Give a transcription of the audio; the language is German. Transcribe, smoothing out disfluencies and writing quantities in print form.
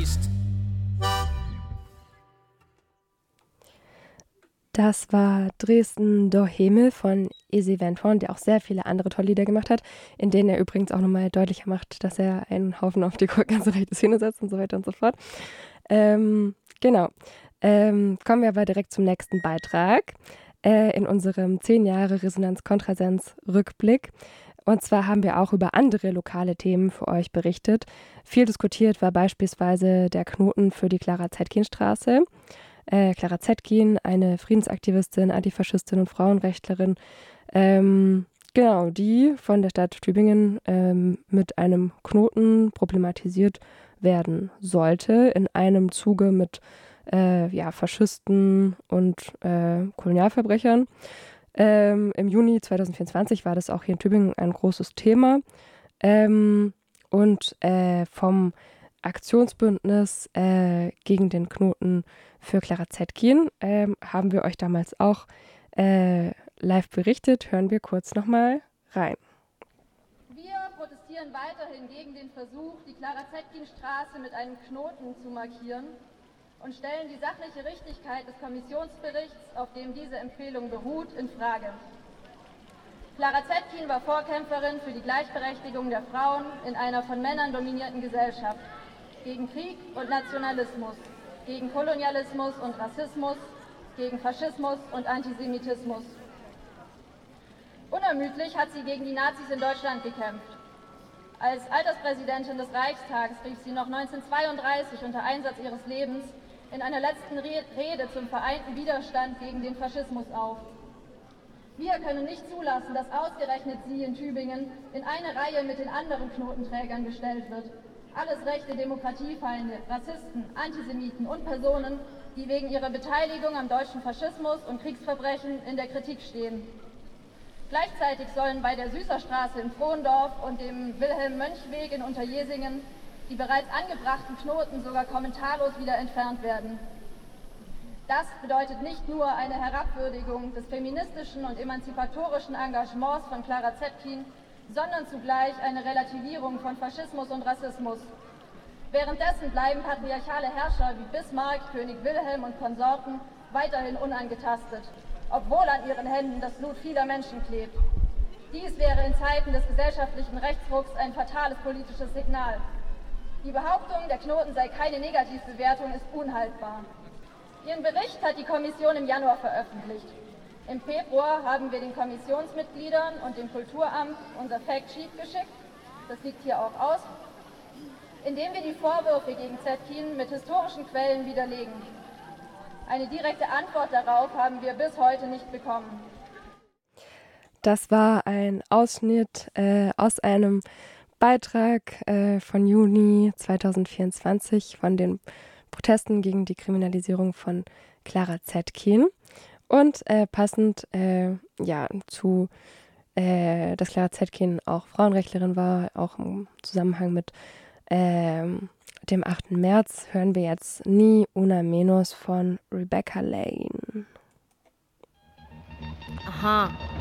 siehst. Das war Dresden do Hemel von Esi Van Horn, der auch sehr viele andere tolle Lieder gemacht hat, in denen er übrigens auch nochmal deutlicher macht, dass er einen Haufen auf die ganze rechte Szene setzt und so weiter und so fort. Genau. Kommen wir aber direkt zum nächsten Beitrag in unserem 10 Jahre Resonanz-Kontrasens-Rückblick. Und zwar haben wir auch über andere lokale Themen für euch berichtet. Viel diskutiert war beispielsweise der Knoten für die Clara-Zetkin-Straße. Clara Zetkin, eine Friedensaktivistin, Antifaschistin und Frauenrechtlerin, genau, die von der Stadt Tübingen mit einem Knoten problematisiert werden sollte, in einem Zuge mit Faschisten und Kolonialverbrechern. Im Juni 2024 war das auch hier in Tübingen ein großes Thema. Und vom Aktionsbündnis gegen den Knoten für Clara Zetkin haben wir euch damals auch live berichtet. Hören wir kurz nochmal rein. Wir protestieren weiterhin gegen den Versuch, die Clara-Zetkin-Straße mit einem Knoten zu markieren und stellen die sachliche Richtigkeit des Kommissionsberichts, auf dem diese Empfehlung beruht, in Frage. Clara Zetkin war Vorkämpferin für die Gleichberechtigung der Frauen in einer von Männern dominierten Gesellschaft, gegen Krieg und Nationalismus, gegen Kolonialismus und Rassismus, gegen Faschismus und Antisemitismus. Unermüdlich hat sie gegen die Nazis in Deutschland gekämpft. Als Alterspräsidentin des Reichstags rief sie noch 1932 unter Einsatz ihres Lebens in einer letzten Rede zum vereinten Widerstand gegen den Faschismus auf. Wir können nicht zulassen, dass ausgerechnet sie in Tübingen in eine Reihe mit den anderen Knotenträgern gestellt wird. Alles rechte Demokratiefeinde, Rassisten, Antisemiten und Personen, die wegen ihrer Beteiligung am deutschen Faschismus und Kriegsverbrechen in der Kritik stehen. Gleichzeitig sollen bei der Süßerstraße in Frohndorf und dem Wilhelm-Mönch-Weg in Unterjesingen die bereits angebrachten Knoten sogar kommentarlos wieder entfernt werden. Das bedeutet nicht nur eine Herabwürdigung des feministischen und emanzipatorischen Engagements von Clara Zetkin, sondern zugleich eine Relativierung von Faschismus und Rassismus. Währenddessen bleiben patriarchale Herrscher wie Bismarck, König Wilhelm und Konsorten weiterhin unangetastet, obwohl an ihren Händen das Blut vieler Menschen klebt. Dies wäre in Zeiten des gesellschaftlichen Rechtsrucks ein fatales politisches Signal. Die Behauptung, der Knoten sei keine Negativbewertung, ist unhaltbar. Ihren Bericht hat die Kommission im Januar veröffentlicht. Im Februar haben wir den Kommissionsmitgliedern und dem Kulturamt unser Factsheet geschickt, das liegt hier auch aus, indem wir die Vorwürfe gegen Zetkin mit historischen Quellen widerlegen. Eine direkte Antwort darauf haben wir bis heute nicht bekommen. Das war ein Ausschnitt aus einem Beitrag von Juni 2024 von den Protesten gegen die Kriminalisierung von Clara Zetkin. Und passend zu, dass Clara Zetkin auch Frauenrechtlerin war, auch im Zusammenhang mit dem 8. März, hören wir jetzt Ni Una Menos von Rebecca Lane. Aha.